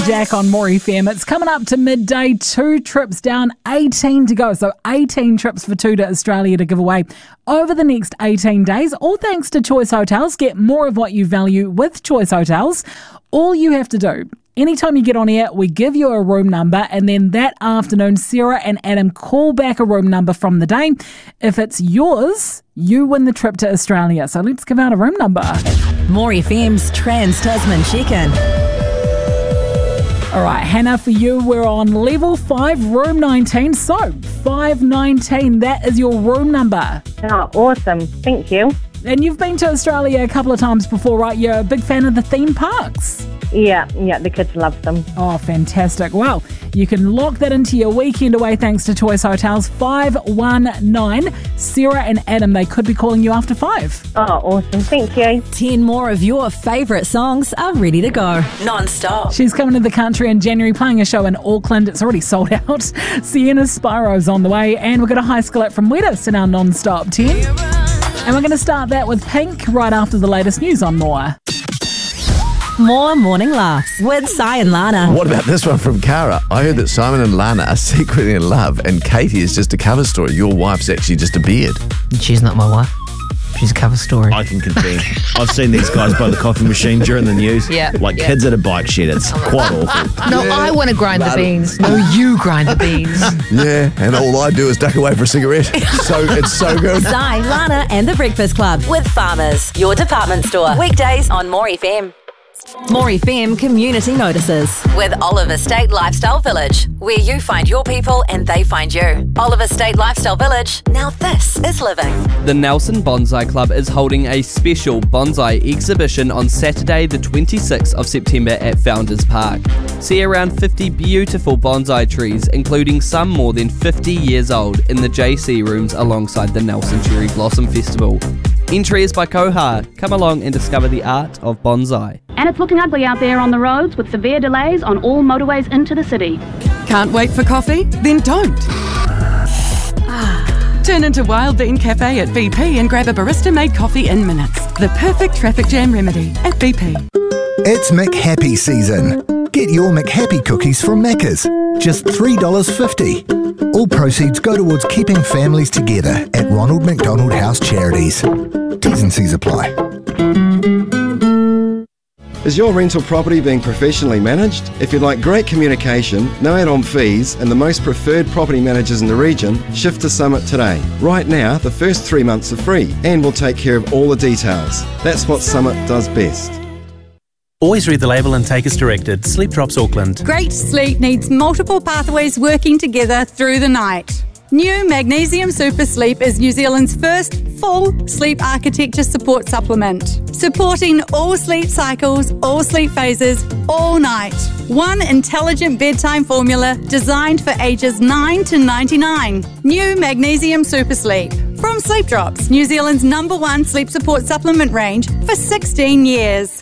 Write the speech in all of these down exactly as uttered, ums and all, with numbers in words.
Jack on More F M. It's coming up to midday, two trips down, eighteen to go. So eighteen trips for two to Australia to give away over the next eighteen days. All thanks to Choice Hotels. Get more of what you value with Choice Hotels. All you have to do, anytime you get on air, we give you a room number, and then that afternoon, Sarah and Adam call back a room number from the day. If it's yours, you win the trip to Australia. So let's give out a room number. More F M's Trans-Tasman Check-In. All right, Hannah, for you, we're on level five, room nineteen. So, five nineteen, that is your room number. Oh, awesome. Thank you. And you've been to Australia a couple of times before, right? You're a big fan of the theme parks. Yeah, yeah, the kids love them. Oh, fantastic. Well, you can lock that into your weekend away thanks to Choice Hotels. five one nine. Sarah and Adam, they could be calling you after five. Oh, awesome. Thank you. Ten more of your favourite songs are ready to go. Non-stop. She's coming to the country in January, playing a show in Auckland. It's already sold out. Sienna Spiro's on the way, and we've got a high skillet from Weddis in our non-stop ten. And we're going to start that with Pink right after the latest news on More. More Morning Laughs with Si and Lana. What about this one from Cara? I heard that Simon and Lana are secretly in love, and Katie is just a cover story. Your wife's actually just a beard. She's not my wife. She's a cover story. I can confirm. I've seen these guys by the coffee machine during the news. Yeah, Like yeah. kids at a bike shed. It's quite awful. No, I want to grind the beans. No, you grind the beans. Yeah, and all I do is duck away for a cigarette. So it's so good. Si, Lana and The Breakfast Club with Farmers, your department store. Weekdays on More F M. More F M community notices with Oliver State Lifestyle Village, where you find your people and they find you. Oliver State Lifestyle Village, now this is living. The Nelson Bonsai Club is holding a special bonsai exhibition on Saturday the twenty-sixth of September at Founders Park. See around fifty beautiful bonsai trees, including some more than fifty years old, in the J C rooms alongside the Nelson Cherry Blossom Festival. Entry is by Koha. Come along and discover the art of bonsai. And it's looking ugly out there on the roads with severe delays on all motorways into the city. Can't wait for coffee? Then don't. Turn into Wild Bean Cafe at B P and grab a barista-made coffee in minutes. The perfect traffic jam remedy at B P. It's McHappy season. Get your McHappy cookies from Macca's. Just three dollars fifty. All proceeds go towards keeping families together at Ronald McDonald House Charities. T's and C's apply. Is your rental property being professionally managed? If you'd like great communication, no add-on fees, and the most preferred property managers in the region, shift to Summit today. Right now, the first three months are free, and we'll take care of all the details. That's what Summit does best. Always read the label and take as directed. Sleep Drops Auckland. Great sleep needs multiple pathways working together through the night. New Magnesium Super Sleep is New Zealand's first full sleep architecture support supplement, supporting all sleep cycles, all sleep phases, all night. One intelligent bedtime formula designed for ages nine to ninety-nine. New Magnesium Super Sleep. From Sleep Drops, New Zealand's number one sleep support supplement range for sixteen years.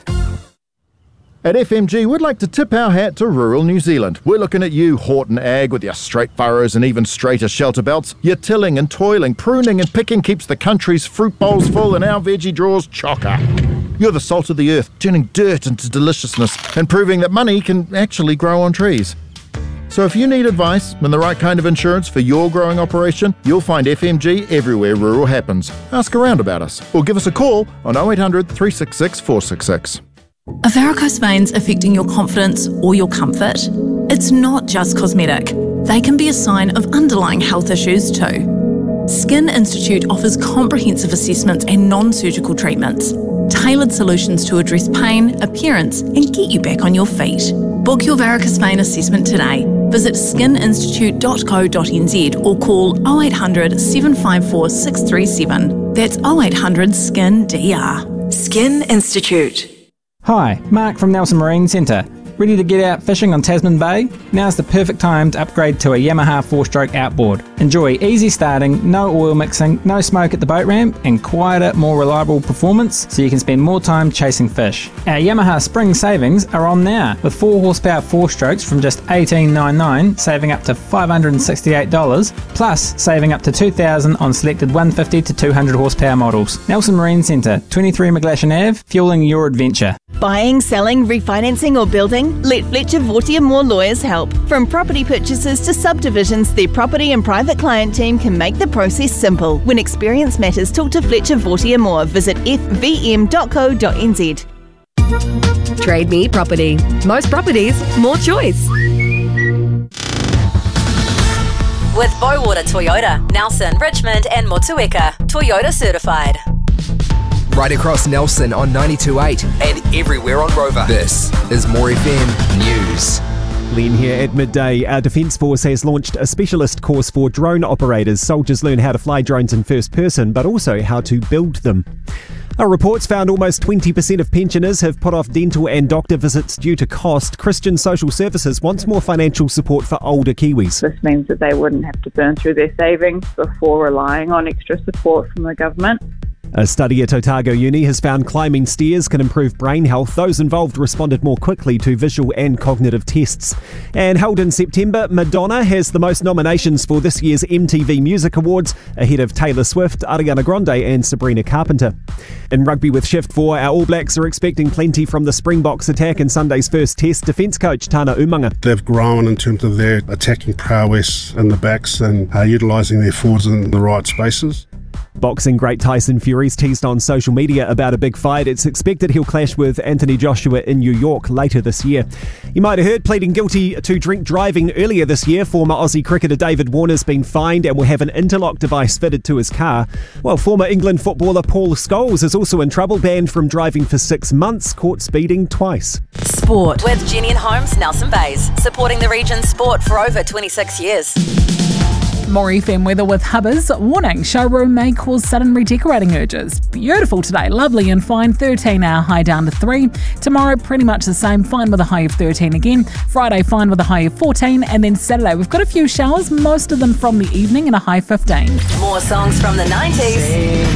At F M G, we'd like to tip our hat to rural New Zealand. We're looking at you, Horton Ag, with your straight furrows and even straighter shelter belts. Your tilling and toiling, pruning and picking keeps the country's fruit bowls full and our veggie drawers chocker. You're the salt of the earth, turning dirt into deliciousness and proving that money can actually grow on trees. So if you need advice and the right kind of insurance for your growing operation, you'll find F M G everywhere rural happens. Ask around about us or give us a call on oh eight hundred, three six six, four six six. Are varicose veins affecting your confidence or your comfort? It's not just cosmetic. They can be a sign of underlying health issues too. Skin Institute offers comprehensive assessments and non-surgical treatments, tailored solutions to address pain, appearance, and get you back on your feet. Book your varicose vein assessment today. Visit skin institute dot co dot n z or call oh eight hundred, seven five four, six three seven. That's oh eight hundred, S K I N D R. Skin Institute. Hi, Mark from Nelson Marine Centre. Ready to get out fishing on Tasman Bay? Now's the perfect time to upgrade to a Yamaha four-stroke outboard. Enjoy easy starting, no oil mixing, no smoke at the boat ramp, and quieter, more reliable performance so you can spend more time chasing fish. Our Yamaha spring savings are on now, with four horsepower four-strokes from just eighteen ninety-nine, saving up to five hundred sixty-eight dollars, plus saving up to two thousand dollars on selected one fifty to two hundred horsepower models. Nelson Marine Centre, twenty-three McGlashan Avenue, fueling your adventure. Buying, selling, refinancing or building? Let Fletcher Vortier Moore Lawyers help. From property purchases to subdivisions, their property and private client team can make the process simple. When experience matters, talk to Fletcher Vortier Moore. Visit f v m dot co dot n z. Trade Me Property. Most properties, more choice. With Bowater Toyota, Nelson, Richmond and Motueka. Toyota certified. Right across Nelson on ninety-two point eight and everywhere on Rover. This is More F M News. Len here at midday. Our Defence Force has launched a specialist course for drone operators. Soldiers learn how to fly drones in first person, but also how to build them. Our reports found almost twenty percent of pensioners have put off dental and doctor visits due to cost. Christian Social Services wants more financial support for older Kiwis. This means that they wouldn't have to burn through their savings before relying on extra support from the government. A study at Otago Uni has found climbing stairs can improve brain health. Those involved responded more quickly to visual and cognitive tests. And held in September, Madonna has the most nominations for this year's M T V Music Awards, ahead of Taylor Swift, Ariana Grande and Sabrina Carpenter. In rugby with Shift four, our All Blacks are expecting plenty from the Springboks attack in Sunday's first test. Defence coach Tana Umanga. They've grown in terms of their attacking prowess in the backs and uh, utilising their forwards in the right spaces. Boxing great Tyson Fury's teased on social media about a big fight. It's expected he'll clash with Anthony Joshua in New York later this year. You might have heard, pleading guilty to drink driving earlier this year, former Aussie cricketer David Warner's been fined and will have an interlock device fitted to his car. While former England footballer Paul Scholes is also in trouble, banned from driving for six months, caught speeding twice. Sport with Jenny and Holmes, Nelson Bays, supporting the region's sport for over twenty-six years. More F M weather with Hubbers. Warning, showroom may cause sudden redecorating urges. Beautiful today, lovely and fine. thirteen hour high down to three. Tomorrow, pretty much the same, fine with a high of thirteen again. Friday, fine with a high of fourteen. And then Saturday, we've got a few showers, most of them from the evening, and a high fifteen. More songs from the nineties.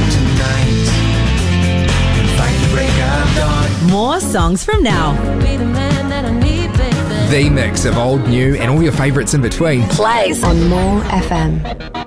More songs from now. The mix of old, new and all your favourites in between Plays on More F M.